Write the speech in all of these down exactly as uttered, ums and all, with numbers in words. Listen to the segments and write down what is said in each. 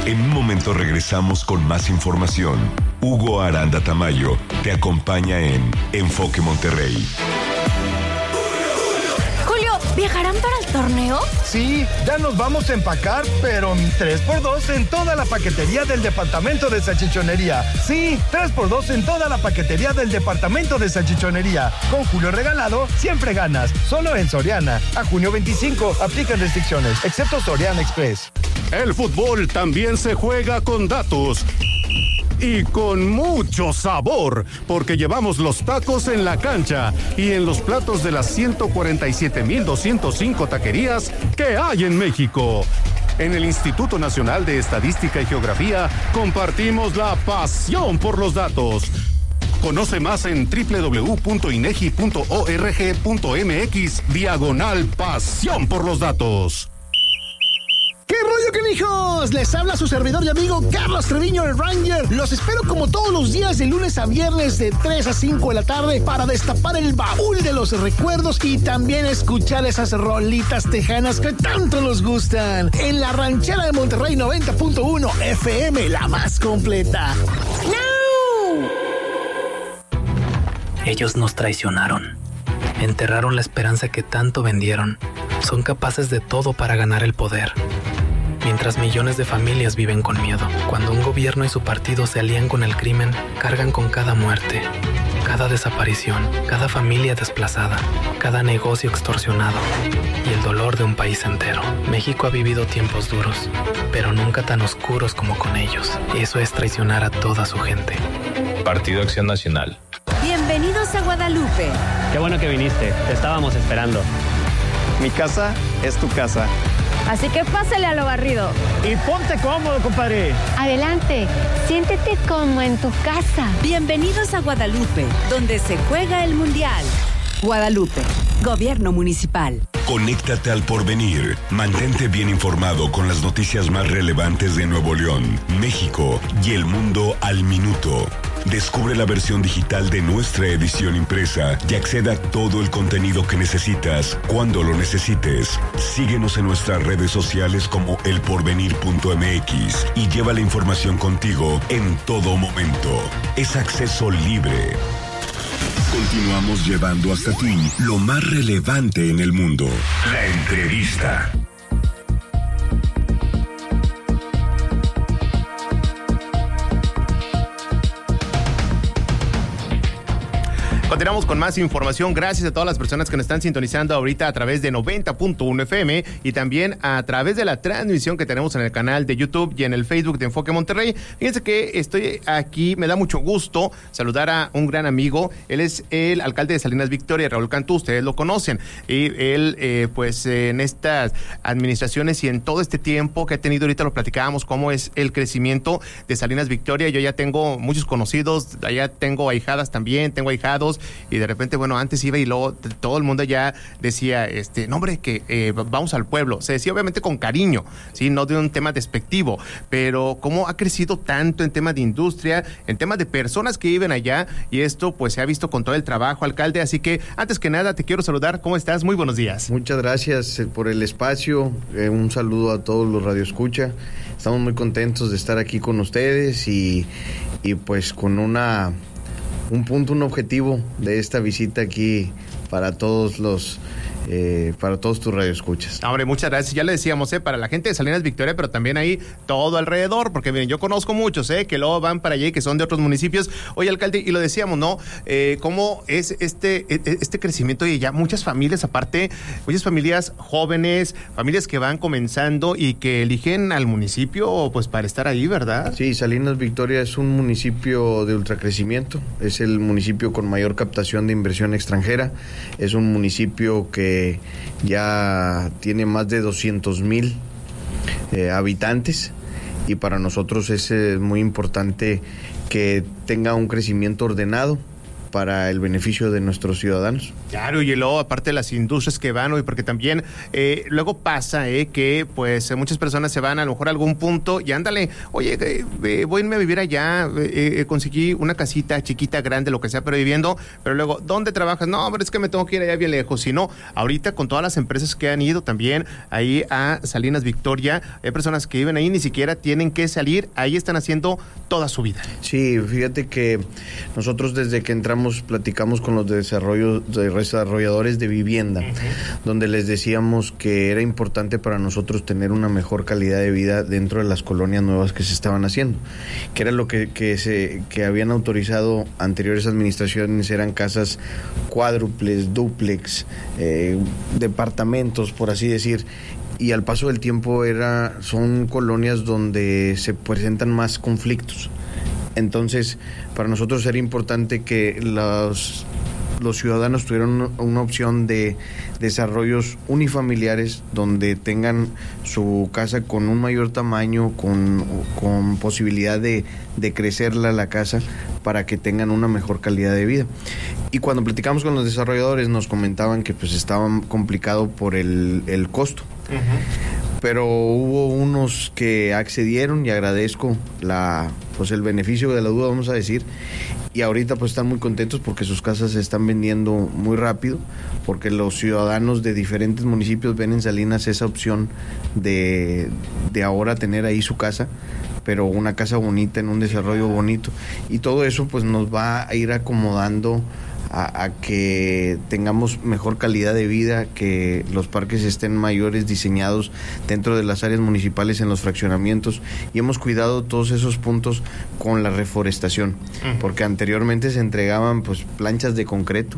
En un momento regresamos con más información. Hugo Aranda Tamayo te acompaña en Enfoque Monterrey. Julio, ¿viajarán para el torneo? Sí, ya nos vamos a empacar, pero tres por dos en toda la paquetería del departamento de salchichonería. Sí, tres por dos en toda la paquetería del departamento de salchichonería. Con Julio regalado, siempre ganas. Solo en Soriana. A junio veinticinco, aplican restricciones, excepto Soriana Express. El fútbol también se juega con datos. Y con mucho sabor, porque llevamos los tacos en la cancha y en los platos de las ciento cuarenta y siete mil doscientos cinco taquerías que hay en México. En el Instituto Nacional de Estadística y Geografía compartimos la pasión por los datos. Conoce más en doble u doble u doble u punto inegi punto org punto mx diagonal pasión por los datos. ¿Qué rollo, canijos? Les habla su servidor y amigo Carlos Treviño, el Ranger. Los espero como todos los días de lunes a viernes de tres a cinco de la tarde para destapar el baúl de los recuerdos y también escuchar esas rolitas tejanas que tanto nos gustan. En la ranchera de Monterrey noventa punto uno F M, la más completa. ¡No! Ellos nos traicionaron. Enterraron la esperanza que tanto vendieron. Son capaces de todo para ganar el poder. Mientras millones de familias viven con miedo. Cuando un gobierno y su partido se alían con el crimen, cargan con cada muerte, cada desaparición, cada familia desplazada, cada negocio extorsionado y el dolor de un país entero. México ha vivido tiempos duros, pero nunca tan oscuros como con ellos. Eso es traicionar a toda su gente. Partido Acción Nacional. Bienvenidos a Guadalupe. Qué bueno que viniste, te estábamos esperando. Mi casa es tu casa. Así que pásale a lo barrido. Y ponte cómodo, compadre. Adelante, siéntete como en tu casa. Bienvenidos a Guadalupe, donde se juega el Mundial. Guadalupe, Gobierno Municipal. Conéctate al porvenir. Mantente bien informado con las noticias más relevantes de Nuevo León, México y el mundo al minuto. Descubre la versión digital de nuestra edición impresa y acceda a todo el contenido que necesitas cuando lo necesites. Síguenos en nuestras redes sociales como el porvenir punto m x y lleva la información contigo en todo momento. Es acceso libre. Continuamos llevando hasta ti lo más relevante en el mundo. La entrevista. Continuamos con más información. Gracias a todas las personas que nos están sintonizando ahorita a través de noventa punto uno F M y también a través de la transmisión que tenemos en el canal de YouTube y en el Facebook de Enfoque Monterrey. Fíjense que estoy aquí, me da mucho gusto saludar a un gran amigo. Él es el alcalde de Salinas Victoria, Raúl Cantú, ustedes lo conocen. Y él, eh, pues en estas administraciones y en todo este tiempo que ha tenido, ahorita lo platicábamos, cómo es el crecimiento de Salinas Victoria. Yo ya tengo muchos conocidos, allá tengo ahijadas también, tengo ahijados. Y de repente, bueno, antes iba y luego todo el mundo ya decía, este, no hombre, que eh, vamos al pueblo. Se decía obviamente con cariño, sí, no de un tema despectivo, pero cómo ha crecido tanto en temas de industria, en temas de personas que viven allá, y esto pues se ha visto con todo el trabajo, alcalde. Así que antes que nada te quiero saludar. ¿Cómo estás? Muy buenos días. Muchas gracias por el espacio. Eh, un saludo a todos los radioescucha. Estamos muy contentos de estar aquí con ustedes y, y pues con una un punto, un objetivo de esta visita aquí para todos los eh, para todos tus radioescuchas. Hombre, muchas gracias. Ya le decíamos, eh, para la gente de Salinas Victoria, pero también ahí todo alrededor, porque miren, yo conozco muchos, eh, que luego van para allá y que son de otros municipios. Oye, alcalde, y lo decíamos, ¿no? Eh, cómo es este, este crecimiento y ya muchas familias, aparte, muchas familias jóvenes, familias que van comenzando y que eligen al municipio, pues, para estar ahí, ¿verdad? Sí, Salinas Victoria es un municipio de ultracrecimiento, es el municipio con mayor captación de inversión extranjera, es un municipio que ya tiene más de doscientos mil eh, habitantes y para nosotros es eh, muy importante que tenga un crecimiento ordenado para el beneficio de nuestros ciudadanos. Claro, y luego aparte de las industrias que van, hoy porque también eh, luego pasa eh, que pues muchas personas se van a lo mejor a algún punto y ándale, oye, eh, eh, voy a irme a vivir allá, eh, eh, conseguí una casita chiquita, grande, lo que sea, pero viviendo, pero luego, ¿dónde trabajas? No, pero es que me tengo que ir allá bien lejos. Si no, ahorita con todas las empresas que han ido también ahí a Salinas Victoria, hay personas que viven ahí, ni siquiera tienen que salir, ahí están haciendo toda su vida. Sí, fíjate que nosotros desde que entramos platicamos con los desarrollos, de desarrolladores de vivienda, uh-huh. donde les decíamos que era importante para nosotros tener una mejor calidad de vida dentro de las colonias nuevas que se estaban haciendo, que era lo que, que, se, que habían autorizado anteriores administraciones, eran casas cuádruples, dúplex, eh, departamentos, por así decir, y al paso del tiempo era, son colonias donde se presentan más conflictos. Entonces, para nosotros era importante que los, los ciudadanos tuvieran una opción de desarrollos unifamiliares donde tengan su casa con un mayor tamaño, con, con posibilidad de, de crecerla la casa para que tengan una mejor calidad de vida. Y cuando platicamos con los desarrolladores nos comentaban que pues estaba complicado por el, el costo. Uh-huh. Pero hubo unos que accedieron y agradezco la pues el beneficio de la duda, vamos a decir, y ahorita pues están muy contentos porque sus casas se están vendiendo muy rápido, porque los ciudadanos de diferentes municipios ven en Salinas esa opción de, de ahora tener ahí su casa, pero una casa bonita en un desarrollo bonito, y todo eso pues nos va a ir acomodando A, a que tengamos mejor calidad de vida, que los parques estén mayores, diseñados dentro de las áreas municipales en los fraccionamientos, y hemos cuidado todos esos puntos con la reforestación, uh-huh. porque anteriormente se entregaban pues planchas de concreto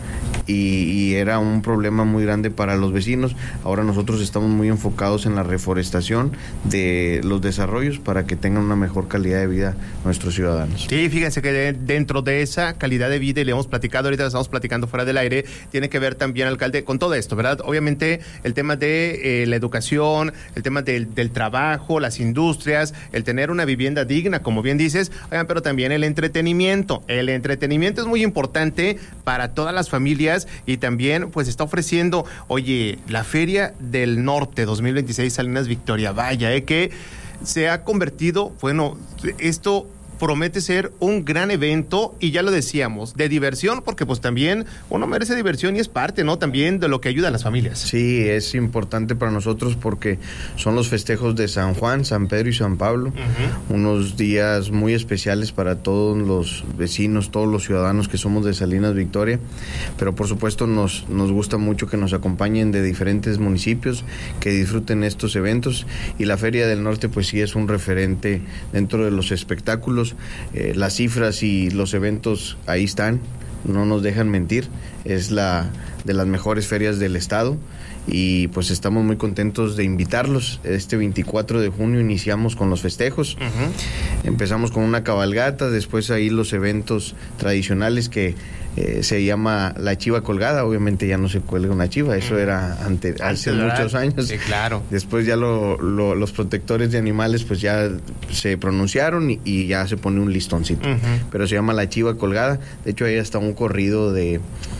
y, y era un problema muy grande para los vecinos. Ahora nosotros estamos muy enfocados en la reforestación de los desarrollos para que tengan una mejor calidad de vida nuestros ciudadanos. Sí, fíjense que de, dentro de esa calidad de vida, y le hemos platicado, ahorita estamos platicando fuera del aire, tiene que ver también, alcalde, con todo esto, ¿verdad? Obviamente el tema de eh, la educación, el tema del, del trabajo, las industrias, el tener una vivienda digna, como bien dices, oigan, pero también el entretenimiento. El entretenimiento es muy importante para todas las familias, y también pues está ofreciendo, oye, la Feria del Norte dos mil veintiséis Salinas Victoria, vaya, eh, que se ha convertido, bueno, esto promete ser un gran evento, y ya lo decíamos, de diversión, porque pues también uno merece diversión y es parte, ¿no? También de lo que ayuda a las familias. Sí, es importante para nosotros porque son los festejos de San Juan, San Pedro y San Pablo, uh-huh. unos días muy especiales para todos los vecinos, todos los ciudadanos que somos de Salinas Victoria, pero por supuesto nos, nos gusta mucho que nos acompañen de diferentes municipios, que disfruten estos eventos, y la Feria del Norte pues sí es un referente dentro de los espectáculos. Eh, las cifras y los eventos ahí están, no nos dejan mentir, es la de las mejores ferias del estado, y pues estamos muy contentos de invitarlos. Este veinticuatro de junio iniciamos con los festejos, uh-huh. empezamos con una cabalgata, después ahí los eventos tradicionales que eh, se llama la chiva colgada. Obviamente ya no se cuelga una chiva, eso era ante, hace muchos años. Sí, claro. Después ya lo, lo, los protectores de animales pues ya se pronunciaron y, y ya se pone un listoncito, uh-huh. pero se llama la chiva colgada. De hecho ahí está un corrido de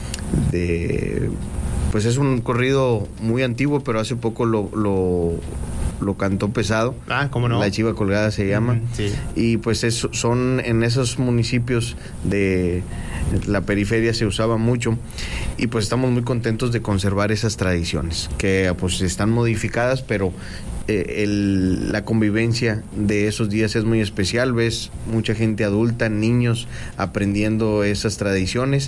de pues es un corrido muy antiguo, pero hace poco lo, lo, lo cantó Pesado. Ah, ¿cómo no? La Chiva Colgada se llama. Uh-huh, sí. Y pues es, son en esos municipios de la periferia se usaba mucho, y pues estamos muy contentos de conservar esas tradiciones, que pues están modificadas, pero eh, el, la convivencia de esos días es muy especial. Ves mucha gente adulta, niños aprendiendo esas tradiciones,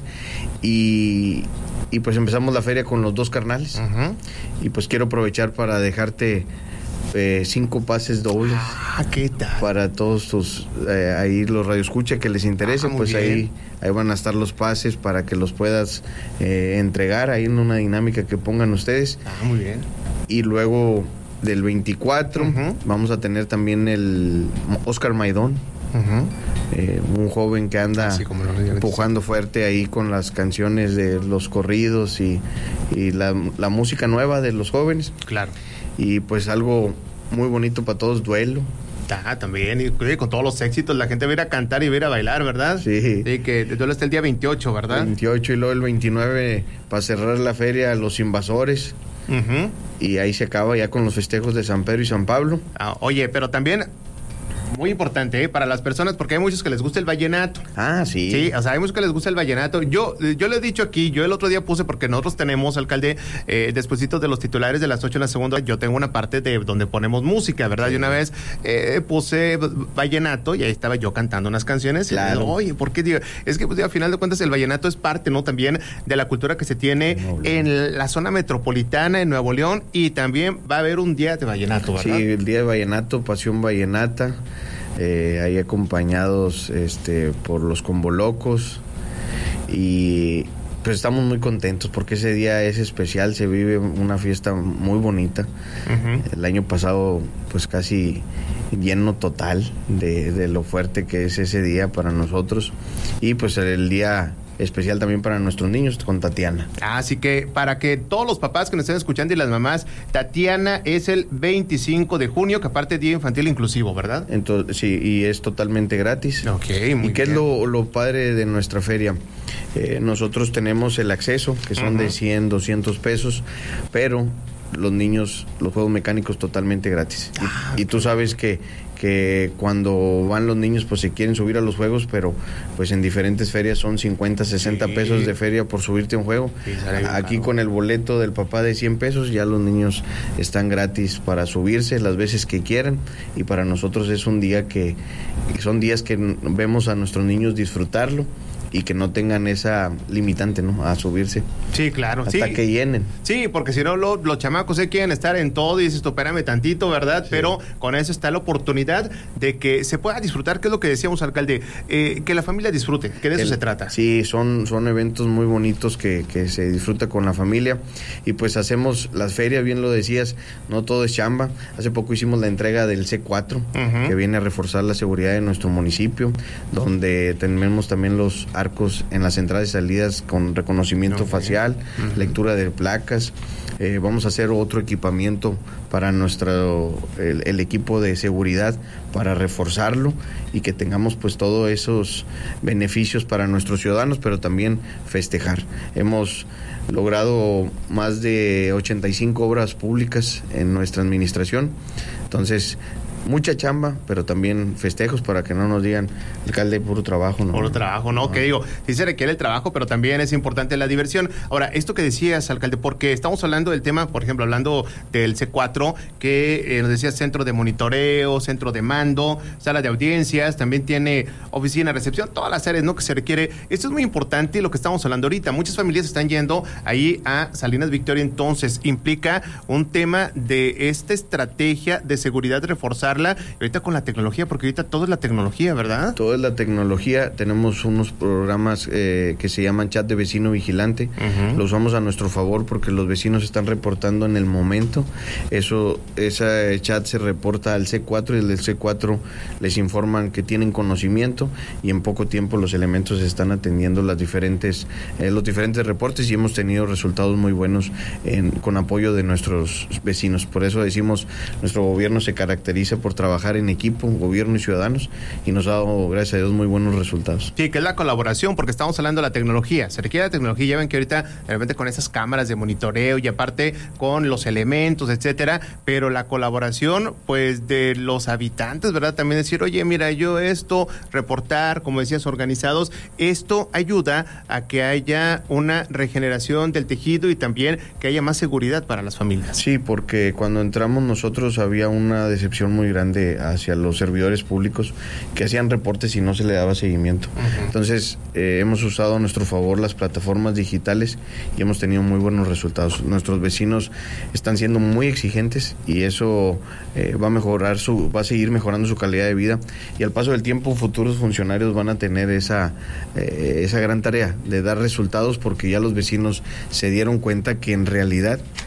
y Y pues empezamos la feria con los dos carnales, uh-huh. y pues quiero aprovechar para dejarte eh, cinco pases dobles. Ah, ¿qué tal? Para todos tus, eh, ahí los radioescucha que les interese, ah, pues bien. ahí ahí van a estar los pases para que los puedas eh, entregar ahí en una dinámica que pongan ustedes. Ah, muy bien. Y luego del veinticuatro uh-huh. vamos a tener también el Oscar Maidón. Uh-huh. Eh, un joven que anda empujando fuerte ahí con las canciones de los corridos y, y la, la música nueva de los jóvenes. Claro. Y pues algo muy bonito para todos, duelo. Ah, también, y con todos los éxitos, la gente va a ir a cantar y va a ir a bailar, ¿verdad? Sí. Sí, que duelo hasta el día veintiocho, ¿verdad? veintiocho y luego el veintinueve para cerrar la feria Los Invasores. Uh-huh. Y ahí se acaba ya con los festejos de San Pedro y San Pablo. Ah, oye, pero también... Muy importante, ¿eh? Para las personas, porque hay muchos que les gusta el vallenato. Ah, sí. Sí, o sea, hay muchos que les gusta el vallenato. Yo yo le he dicho aquí, yo el otro día puse, porque nosotros tenemos, alcalde, eh, despuesito de los titulares de las ocho en la segunda, yo tengo una parte de donde ponemos música, ¿verdad? Sí. Y una vez eh, puse vallenato y ahí estaba yo cantando unas canciones. Claro. Y digo, oye, ¿por qué? Digo, es que pues, digo, a final de cuentas el vallenato es parte, ¿no? También de la cultura que se tiene no, en la zona metropolitana, en Nuevo León, y también va a haber un día de vallenato, ¿verdad? Sí, el día de vallenato, Pasión Vallenata. Eh, ahí acompañados este, por los Combolocos y pues estamos muy contentos porque ese día es especial, se vive una fiesta muy bonita. Uh-huh. El año pasado pues casi lleno total de, de lo fuerte que es ese día para nosotros y pues el día especial también para nuestros niños con Tatiana. Así que para que todos los papás que nos estén escuchando y las mamás, Tatiana es el veinticinco de junio, que aparte es Día Infantil Inclusivo, ¿verdad? Entonces, sí, y es totalmente gratis. Ok, muy ¿Y qué bien. es lo, lo padre de nuestra feria? Eh, nosotros tenemos el acceso, que son uh-huh. de cien, doscientos pesos, pero los niños, los juegos mecánicos totalmente gratis. Ah, y, y tú sabes que que cuando van los niños pues se quieren subir a los juegos, pero pues en diferentes ferias son cincuenta, sesenta sí. pesos de feria por subirte a un juego. Sí, aquí con el boleto del papá de cien pesos ya los niños están gratis para subirse las veces que quieran y para nosotros es un día que son días que vemos a nuestros niños disfrutarlo y que no tengan esa limitante, ¿no? A subirse. Sí, claro. Hasta sí. que llenen. Sí, porque si no, lo, los chamacos se quieren estar en todo y dices, tú, espérame tantito, ¿verdad? Sí. Pero con eso está la oportunidad de que se pueda disfrutar, que es lo que decíamos, alcalde, eh, que la familia disfrute, que de El, eso se trata. Sí, son, son eventos muy bonitos que, que se disfruta con la familia y pues hacemos las ferias, bien lo decías, no todo es chamba. Hace poco hicimos la entrega del C cuatro, uh-huh. que viene a reforzar la seguridad de nuestro municipio, donde tenemos también los arcos en las entradas y salidas con reconocimiento okay. facial, uh-huh. lectura de placas. Eh, vamos a hacer otro equipamiento para nuestro el, el equipo de seguridad para reforzarlo y que tengamos pues todos esos beneficios para nuestros ciudadanos, pero también festejar. Hemos logrado más de ochenta y cinco obras públicas en nuestra administración, entonces mucha chamba, pero también festejos para que no nos digan, alcalde, puro trabajo, ¿no? Puro trabajo, ¿no? no. Que digo, sí se requiere el trabajo, pero también es importante la diversión. Ahora, esto que decías, alcalde, porque estamos hablando del tema, por ejemplo, hablando del C cuatro, que eh, nos decías centro de monitoreo, centro de mando, sala de audiencias, también tiene oficina, recepción, todas las áreas, ¿no? Que se requiere. Esto es muy importante lo que estamos hablando ahorita. Muchas familias están yendo ahí a Salinas Victoria, entonces implica un tema de esta estrategia de seguridad reforzada. Ahorita con la tecnología, porque ahorita todo es la tecnología, ¿verdad? Todo es la tecnología. Tenemos unos programas eh, que se llaman chat de vecino vigilante. Uh-huh. Lo usamos a nuestro favor porque los vecinos están reportando en el momento. Eso, ese chat se reporta al C cuatro y el del C cuatro les informan que tienen conocimiento y en poco tiempo los elementos están atendiendo las diferentes, eh, los diferentes reportes y hemos tenido resultados muy buenos en, con apoyo de nuestros vecinos. Por eso decimos, nuestro gobierno se caracteriza por trabajar en equipo, gobierno y ciudadanos, y nos ha dado, gracias a Dios, muy buenos resultados. Sí, que es la colaboración, porque estamos hablando de la tecnología. Se requiere la tecnología, ya ven que ahorita, de repente con esas cámaras de monitoreo y aparte con los elementos, etcétera, pero la colaboración, pues, de los habitantes, ¿verdad? También decir, oye, mira, yo esto, reportar, como decías, organizados, esto ayuda a que haya una regeneración del tejido y también que haya más seguridad para las familias. Sí, porque cuando entramos nosotros había una decepción muy grande hacia los servidores públicos que hacían reportes y no se le daba seguimiento. Uh-huh. Entonces, eh, hemos usado a nuestro favor las plataformas digitales y hemos tenido muy buenos resultados. Nuestros vecinos están siendo muy exigentes y eso eh, va a mejorar su, va a seguir mejorando su calidad de vida y al paso del tiempo futuros funcionarios van a tener esa, eh, esa gran tarea de dar resultados porque ya los vecinos se dieron cuenta que en realidad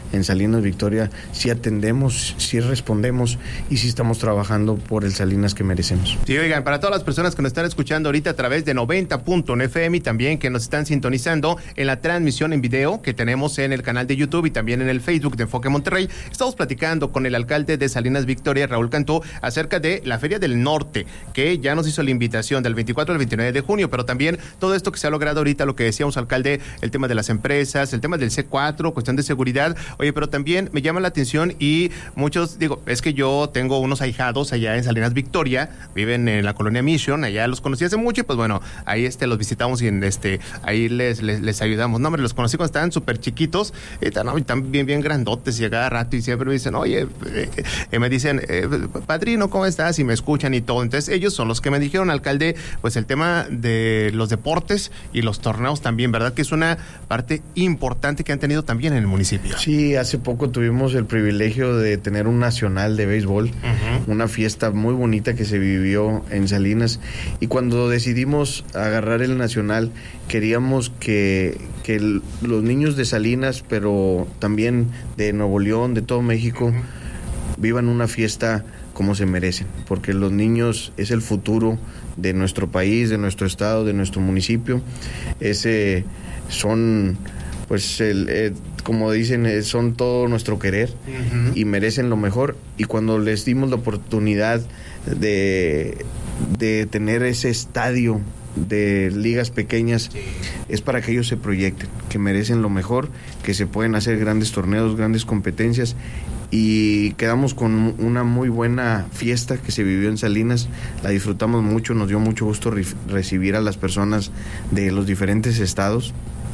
en Salinas Victoria sí atendemos, sí respondemos y sí estamos trabajando por el Salinas que merecemos. Sí, oigan, para todas las personas que nos están escuchando ahorita a través de noventa punto uno F M y también que nos están sintonizando en la transmisión en video que tenemos en el canal de YouTube y también en el Facebook de Enfoque Monterrey, estamos platicando con el alcalde de Salinas Victoria, Raúl Cantú, acerca de la Feria del Norte, que ya nos hizo la invitación del veinticuatro al veintinueve de junio, pero también todo esto que se ha logrado ahorita, lo que decíamos, alcalde, el tema de las empresas, el tema del C cuatro, cuestión de seguridad. Oye, pero también me llama la atención y muchos, digo, es que yo tengo unos ahijados allá en Salinas Victoria, viven en la colonia Mission, allá los conocí hace mucho y pues bueno, ahí este los visitamos y en este ahí les, les, les ayudamos. No, hombre, los conocí cuando estaban súper chiquitos, y están, no, están bien, bien grandotes y a cada rato y siempre me dicen, oye, eh, eh, me dicen, eh, padrino, ¿cómo estás? Y me escuchan y todo. Entonces ellos son los que me dijeron, alcalde, pues el tema de los deportes y los torneos también, ¿verdad? Que es una parte importante que han tenido también en el municipio. Sí, hace poco tuvimos el privilegio de tener un nacional de béisbol, uh-huh. una fiesta muy bonita que se vivió en Salinas, y cuando decidimos agarrar el nacional queríamos que, que el, los niños de Salinas, pero también de Nuevo León, de todo México, uh-huh. vivan una fiesta como se merecen, porque los niños es el futuro de nuestro país, de nuestro estado, de nuestro municipio. Ese son, pues, el, eh, como dicen, eh, son todo nuestro querer uh-huh. y merecen lo mejor. Y cuando les dimos la oportunidad de, de tener ese estadio de ligas pequeñas, sí. es para que ellos se proyecten, que merecen lo mejor, que se pueden hacer grandes torneos, grandes competencias. Y quedamos con una muy buena fiesta que se vivió en Salinas, la disfrutamos mucho, nos dio mucho gusto re- recibir a las personas de los diferentes estados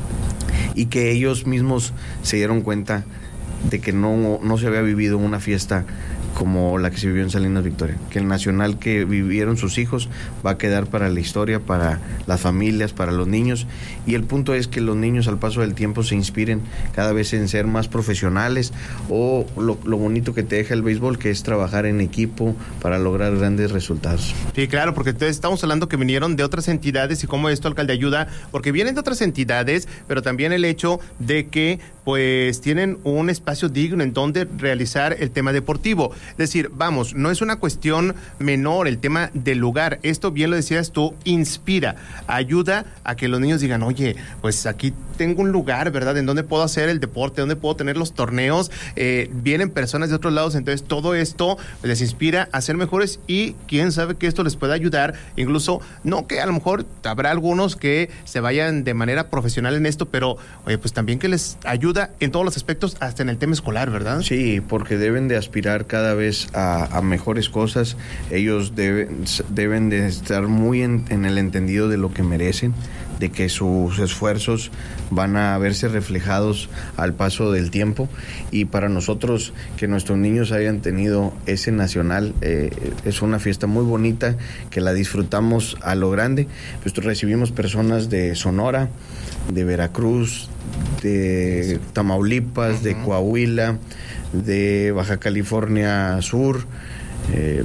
y que ellos mismos se dieron cuenta de que no, no se había vivido una fiesta como la que se vivió en Salinas Victoria, que el nacional que vivieron sus hijos va a quedar para la historia, para las familias, para los niños, y el punto es que los niños al paso del tiempo se inspiren cada vez en ser más profesionales, o lo, lo bonito que te deja el béisbol, que es trabajar en equipo para lograr grandes resultados. Sí, claro, porque entonces estamos hablando que vinieron de otras entidades y cómo esto, alcalde, ayuda, porque vienen de otras entidades, pero también el hecho de que pues tienen un espacio digno en donde realizar el tema deportivo. Es decir, vamos, no es una cuestión menor el tema del lugar. Esto, bien lo decías tú, inspira, ayuda a que los niños digan, oye, pues aquí tengo un lugar, ¿verdad?, en donde puedo hacer el deporte, donde puedo tener los torneos, eh, vienen personas de otros lados, entonces todo esto les inspira a ser mejores y quién sabe que esto les pueda ayudar, incluso, no que a lo mejor habrá algunos que se vayan de manera profesional en esto, pero, oye, pues también que les ayuda en todos los aspectos, hasta en el tema escolar, ¿verdad? Sí, porque deben de aspirar cada vez a, a mejores cosas. Ellos deben, deben de estar muy en, en el entendido de lo que merecen, de que sus esfuerzos van a verse reflejados al paso del tiempo, y para nosotros que nuestros niños hayan tenido ese nacional eh, es una fiesta muy bonita que la disfrutamos a lo grande. Pues recibimos personas de Sonora, de Veracruz, de Tamaulipas, uh-huh. de Coahuila, de Baja California Sur, eh,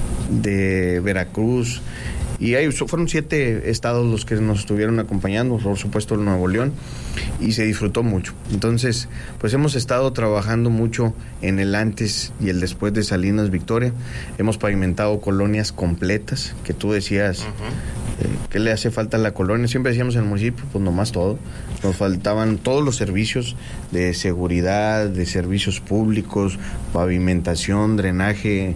de Veracruz, y ahí fueron siete estados los que nos estuvieron acompañando, por supuesto el Nuevo León, y se disfrutó mucho. Entonces, pues hemos estado trabajando mucho en el antes y el después de Salinas Victoria. Hemos pavimentado colonias completas, que tú decías, uh-huh. eh, ¿qué le hace falta a la colonia? Siempre decíamos en el municipio, pues nomás todo. Nos faltaban todos los servicios de seguridad, de servicios públicos, pavimentación, drenaje,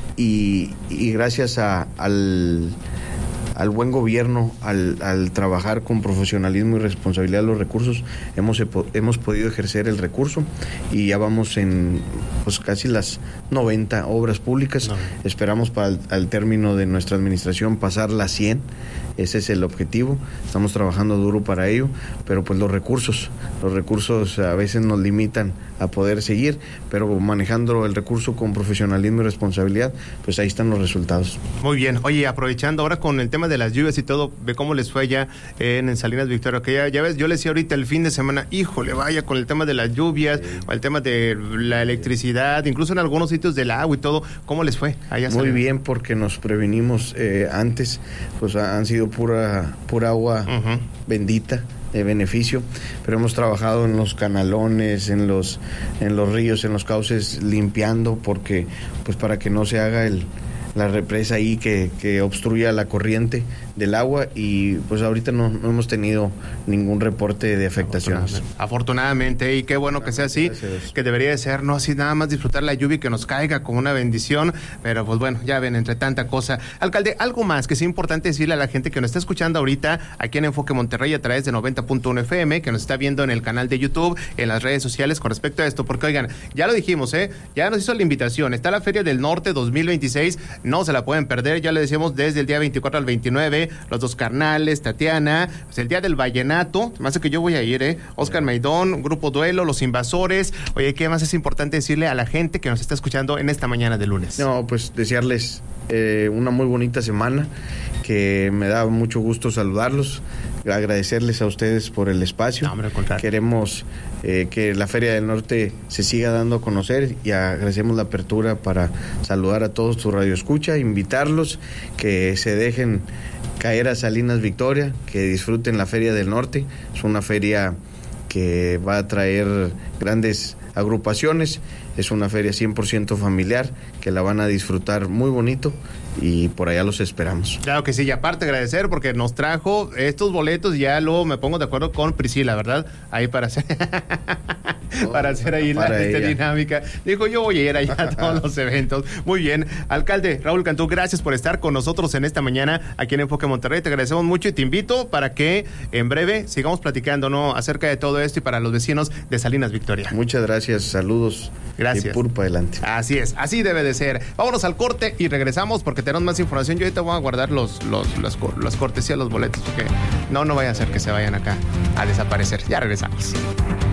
y, y gracias a, al... al buen gobierno, al, al trabajar con profesionalismo y responsabilidad los recursos, hemos, hemos podido ejercer el recurso y ya vamos en pues casi las noventa obras públicas. No. Esperamos para el, al término de nuestra administración pasar las cien. Ese es el objetivo. Estamos trabajando duro para ello, pero pues los recursos, los recursos a veces nos limitan a poder seguir, pero manejando el recurso con profesionalismo y responsabilidad, pues ahí están los resultados. Muy bien. Oye, aprovechando ahora con el tema de las lluvias y todo, ve cómo les fue ya en, en Salinas Victoria, que ya, ya ves, yo le decía ahorita el fin de semana, híjole, vaya con el tema de las lluvias, sí. o el tema de la electricidad, incluso en algunos sitios del agua y todo, ¿cómo les fue? Allá Muy bien, porque nos prevenimos eh, antes, pues han sido pura, pura agua uh-huh. bendita, de beneficio, pero hemos trabajado en los canalones, en los, en los ríos, en los cauces, limpiando, porque pues para que no se haga el la represa ahí que, que obstruya la corriente del agua, y pues ahorita no, no hemos tenido ningún reporte de afectaciones. Afortunadamente, Afortunadamente y qué bueno que sea así, que debería de ser, no así nada más disfrutar la lluvia y que nos caiga como una bendición, pero pues bueno, ya ven, entre tanta cosa. Alcalde, algo más que es importante decirle a la gente que nos está escuchando ahorita aquí en Enfoque Monterrey a través de noventa punto uno F M, que nos está viendo en el canal de YouTube, en las redes sociales con respecto a esto, porque oigan, ya lo dijimos, ¿eh? Ya nos hizo la invitación, está la Feria del Norte dos mil veintiséis, no se la pueden perder, ya le decíamos desde el día veinticuatro al veintinueve, los dos carnales, Tatiana, pues el día del vallenato, más de que yo voy a ir, ¿eh? Oscar Maidón, Grupo Duelo, Los Invasores. Oye, ¿qué más es importante decirle a la gente que nos está escuchando en esta mañana de lunes? No, pues desearles eh, una muy bonita semana, que me da mucho gusto saludarlos, agradecerles a ustedes por el espacio. No, hombre, al contrario. Queremos eh, que la Feria del Norte se siga dando a conocer, y agradecemos la apertura para saludar a todos tu radio escucha, invitarlos que se dejen caer a Salinas Victoria, que disfruten la Feria del Norte. Es una feria que va a traer grandes agrupaciones, es una feria cien por ciento familiar, que la van a disfrutar muy bonito, y por allá los esperamos. Claro que sí, y aparte agradecer porque nos trajo estos boletos, y ya luego me pongo de acuerdo con Priscila, ¿verdad? Ahí para hacer oh, para hacer ahí la esta dinámica. Dijo, yo voy a ir allá a todos los eventos. Muy bien. Alcalde Raúl Cantú, gracias por estar con nosotros en esta mañana aquí en Enfoque Monterrey. Te agradecemos mucho y te invito para que en breve sigamos platicando, ¿no?, acerca de todo esto y para los vecinos de Salinas Victoria. Muchas gracias, saludos. Gracias. Y puro para adelante. Así es, así debe de ser. Vámonos al corte y regresamos porque tenemos más información. Yo ahorita voy a guardar los, los, las, las cortesías, los boletos, porque no, no vaya a ser que se vayan acá a desaparecer. Ya regresamos.